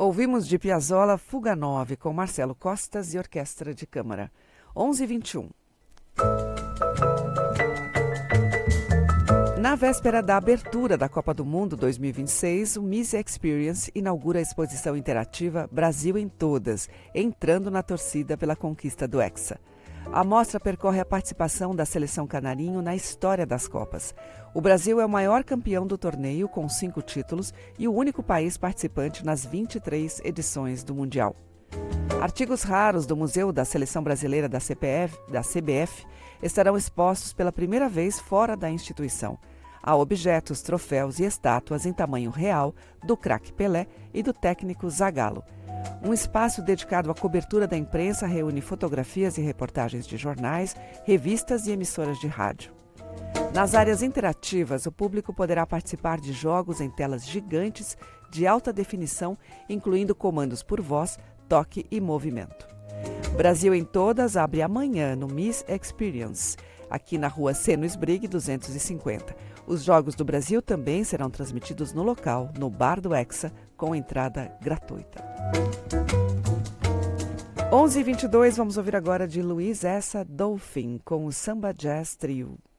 Ouvimos de Piazzolla Fuga 9 com Marcelo Costas e Orquestra de Câmara. 11h21. Na véspera da abertura da Copa do Mundo 2026, o Miss Experience inaugura a exposição interativa Brasil em Todas, entrando na torcida pela conquista do Hexa. A mostra percorre a participação da seleção canarinho na história das Copas. O Brasil é o maior campeão do torneio, com 5 títulos, e o único país participante nas 23 edições do Mundial. Artigos raros do Museu da Seleção Brasileira da CBF estarão expostos pela primeira vez fora da instituição. Há objetos, troféus e estátuas em tamanho real do craque Pelé e do técnico Zagallo. Um espaço dedicado à cobertura da imprensa reúne fotografias e reportagens de jornais, revistas e emissoras de rádio. Nas áreas interativas, o público poderá participar de jogos em telas gigantes de alta definição, incluindo comandos por voz, toque e movimento. Brasil em Todas abre amanhã no Miss Experience, aqui na rua Seno Esbrigue 250. Os Jogos do Brasil também serão transmitidos no local, no Bar do Hexa, com entrada gratuita. 11h22, vamos ouvir agora de Luiz Essa Dolphin com o Samba Jazz Trio.